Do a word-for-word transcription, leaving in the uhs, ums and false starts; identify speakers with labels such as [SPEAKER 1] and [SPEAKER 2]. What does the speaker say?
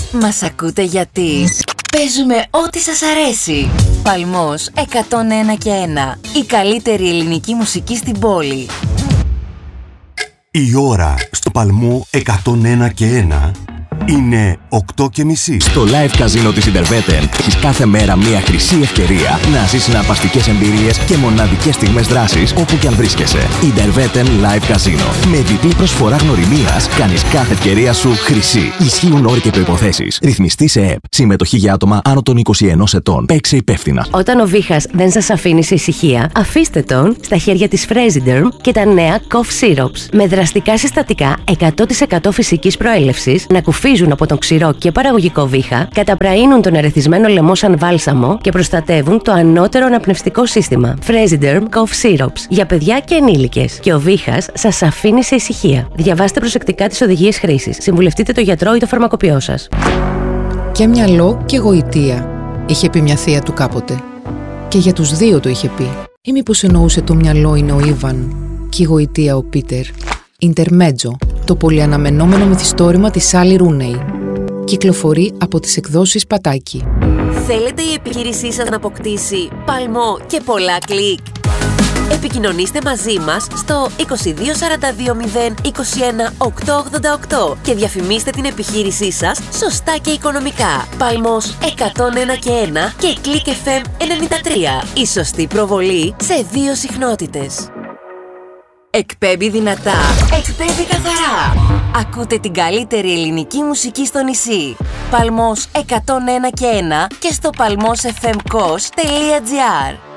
[SPEAKER 1] Μας ακούτε γιατί παίζουμε ό,τι σας αρέσει. Παλμός εκατόν ένα και ένα. Η καλύτερη ελληνική μουσική στην πόλη.
[SPEAKER 2] Η ώρα στο Παλμό εκατόν ένα και ένα είναι οκτώ και μισή.
[SPEAKER 3] Στο live καζίνο της Interveten έχεις κάθε μέρα μια χρυσή ευκαιρία να ζεις συναρπαστικές εμπειρίες και μοναδικές στιγμές δράσης όπου και αν βρίσκεσαι. Interveten Live Casino. Με διπλή προσφορά γνωριμίας κάνεις κάθε ευκαιρία σου χρυσή. Ισχύουν όροι και προϋποθέσεις. Ρυθμιστή σε ΕΕΠ. Συμμετοχή για άτομα άνω των είκοσι ενός ετών. Παίξε υπεύθυνα.
[SPEAKER 4] Όταν ο βήχας δεν σας αφήνει σε ησυχία, αφήστε τον στα χέρια της Fresiderm και τα νέα Cough Syrups. Με δραστικά συστατικά εκατό τοις εκατό φυσικής προέλευσης να κουφίζουν από τον ξηρό και παραγωγικό βήχα, καταπραίνουν τον ερεθισμένο λαιμό σαν βάλσαμο και προστατεύουν το ανώτερο αναπνευστικό σύστημα. Fresiderm Cough Syrups για παιδιά και ενήλικες. Και ο βήχας σας αφήνει σε ησυχία. Διαβάστε προσεκτικά τις οδηγίες χρήσης. Συμβουλευτείτε το γιατρό ή το φαρμακοποιό σας.
[SPEAKER 5] Και μυαλό και γοητεία, είχε πει μια θεία του κάποτε. Και για τους δύο το είχε πει. Ή μήπως εννοούσε το μυαλό είναι ο Ήβαν και η γοητεία ο Πίτερ. Intermezzo, το πολυαναμενόμενο μυθιστόρημα της Σάλι Ρούνεϊ. Κυκλοφορεί από τις εκδόσεις Πατάκη.
[SPEAKER 6] Θέλετε η επιχείρησή σας να αποκτήσει παλμό και πολλά κλικ? Επικοινωνήστε μαζί μας στο είκοσι δύο σαράντα δύο μηδέν είκοσι ένα οκτακόσια ογδόντα οκτώ και διαφημίστε την επιχείρησή σας σωστά και οικονομικά. Παλμός εκατόν ένα και ένα και Click εφ εμ ενενήντα τρία. Η σωστή προβολή σε δύο συχνότητες.
[SPEAKER 1] Εκπέμπει δυνατά, εκπέμπει καθαρά. Ακούτε την καλύτερη ελληνική μουσική στο νησί. Παλμός εκατόν ένα και ένα και στο παλμός εφ εμ κος τελεία τζι άρ.